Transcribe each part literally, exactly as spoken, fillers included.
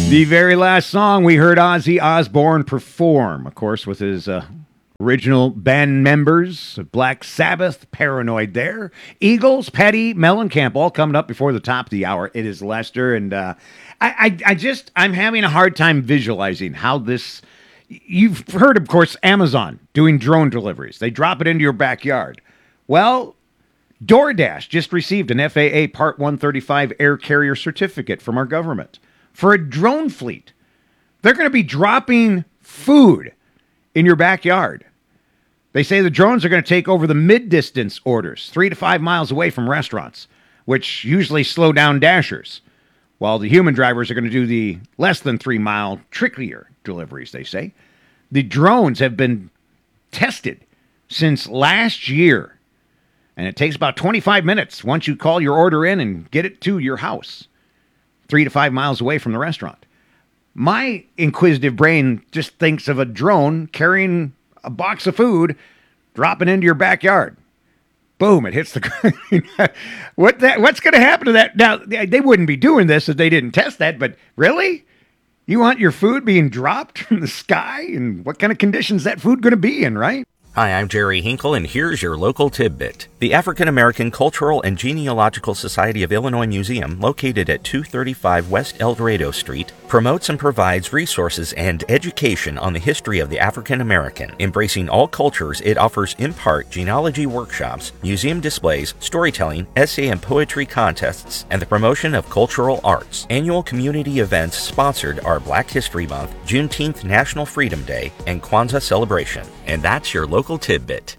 The very last song we heard Ozzy Osbourne perform, of course, with his uh, original band members, Black Sabbath, Paranoid there, Eagles, Petty, Mellencamp, all coming up before the top of the hour. It is Lester, and uh, I, I, I just, I'm having a hard time visualizing how this, you've heard, of course, Amazon doing drone deliveries. They drop it into your backyard. Well, DoorDash just received an F A A Part one thirty-five air carrier certificate from our government for a drone fleet. They're going to be dropping food in your backyard. They say the drones are going to take over the mid-distance orders, three to five miles away from restaurants, which usually slow down dashers, while the human drivers are going to do the less than three-mile, trickier deliveries, they say. The drones have been tested since last year, and it takes about twenty-five minutes once you call your order in and get it to your house, three to five miles away from the restaurant. My inquisitive brain just thinks of a drone carrying a box of food, dropping into your backyard. Boom, it hits the ground. what that, what's going to happen to that? Now, they wouldn't be doing this if they didn't test that, but really? You want your food being dropped from the sky? And what kind of conditions is that food going to be in, right? Hi, I'm Jerry Hinkle, and here's your local tidbit. The African American Cultural and Genealogical Society of Illinois Museum, located at two thirty-five West El Dorado Street, promotes and provides resources and education on the history of the African American. Embracing all cultures, it offers in part genealogy workshops, museum displays, storytelling, essay and poetry contests, and the promotion of cultural arts. Annual community events sponsored are Black History Month, Juneteenth National Freedom Day, and Kwanzaa celebration. And that's your local tidbit.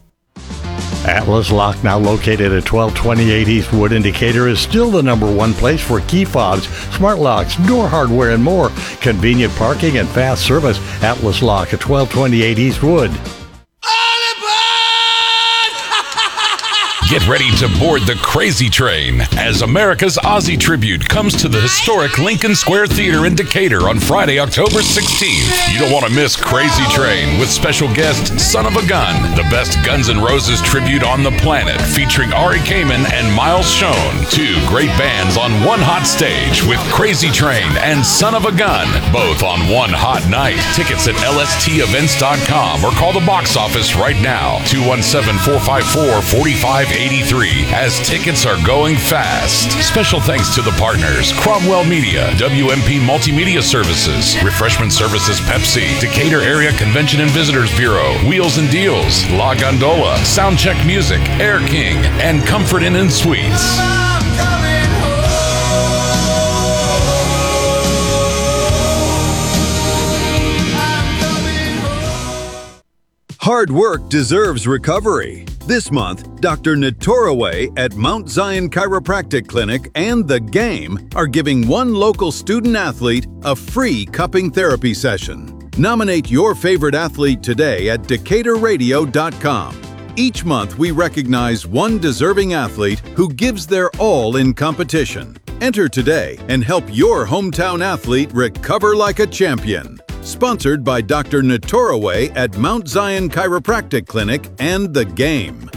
Atlas Lock, now located at twelve twenty-eight East Wood in Decatur, is still the number one place for key fobs, smart locks, door hardware, and more. Convenient parking and fast service. Atlas Lock at twelve twenty-eight East Wood. Get ready to board the Crazy Train as America's Ozzy tribute comes to the historic Lincoln Square Theater in Decatur on Friday, October sixteenth. You don't want to miss Crazy Train with special guest Son of a Gun, the best Guns N' Roses tribute on the planet, featuring Ari Kamen and Miles Schoen. Two great bands on one hot stage with Crazy Train and Son of a Gun, both on one hot night. Tickets at L S T events dot com or call the box office right now, two one seven, four five four, four five eighty-three, as tickets are going fast. Special thanks to the partners, Cromwell Media, W M P Multimedia Services, Refreshment Services Pepsi, Decatur Area Convention and Visitors Bureau, Wheels and Deals, La Gondola, Soundcheck Music, Air King, and Comfort Inn and Suites. Hard work deserves recovery. This month, Doctor Natoraway at Mount Zion Chiropractic Clinic and The Game are giving one local student-athlete a free cupping therapy session. Nominate your favorite athlete today at Decatur Radio dot com. Each month, we recognize one deserving athlete who gives their all in competition. Enter today and help your hometown athlete recover like a champion. Sponsored by Doctor Natoraway at Mount Zion Chiropractic Clinic and The Game.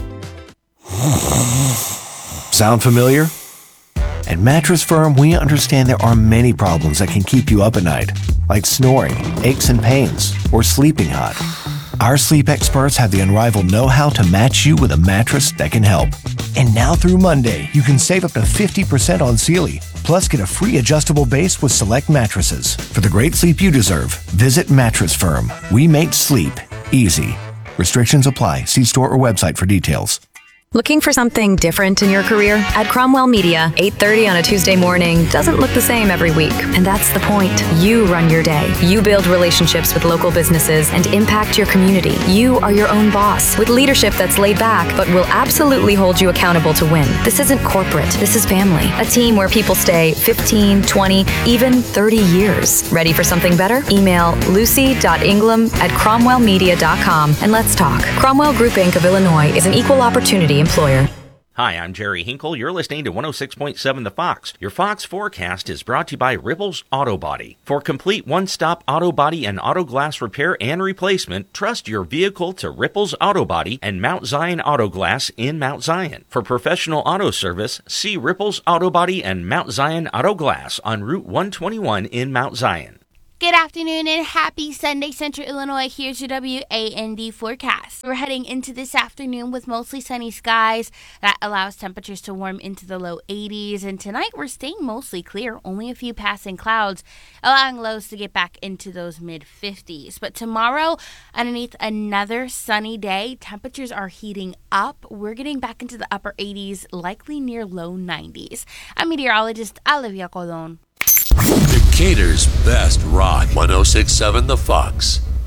Sound familiar? At Mattress Firm, we understand there are many problems that can keep you up at night, like snoring, aches and pains, or sleeping hot. Our sleep experts have the unrivaled know-how to match you with a mattress that can help. And now through Monday, you can save up to fifty percent on Sealy. Plus, get a free adjustable base with select mattresses. For the great sleep you deserve, visit Mattress Firm. We make sleep easy. Restrictions apply. See store or website for details. Looking for something different in your career? At Cromwell Media, eight thirty on a Tuesday morning doesn't look the same every week. And that's the point. You run your day. You build relationships with local businesses and impact your community. You are your own boss with leadership that's laid back but will absolutely hold you accountable to win. This isn't corporate. This is family. A team where people stay fifteen, twenty, even thirty years. Ready for something better? Email lucy dot ingram at cromwell media dot com and let's talk. Cromwell Group Incorporated of Illinois is an equal opportunity employer. Hi, I'm Jerry Hinkle. You're listening to one oh six point seven The Fox. Your Fox forecast is brought to you by Ripples Auto Body. For complete one-stop auto body and auto glass repair and replacement, trust your vehicle to Ripples Auto Body and Mount Zion Auto Glass in Mount Zion. For professional auto service, see Ripples Auto Body and Mount Zion Auto Glass on Route one twenty-one in Mount Zion. Good afternoon and happy Sunday, Central Illinois. Here's your W A N D forecast. We're heading into this afternoon with mostly sunny skies. That allows temperatures to warm into the low eighties. And tonight we're staying mostly clear, only a few passing clouds, allowing lows to get back into those mid fifties. But tomorrow, underneath another sunny day, temperatures are heating up. We're getting back into the upper eighties, likely near low nineties. I'm meteorologist Olivia Colon. Decatur's best rock, one oh six point seven The Fox.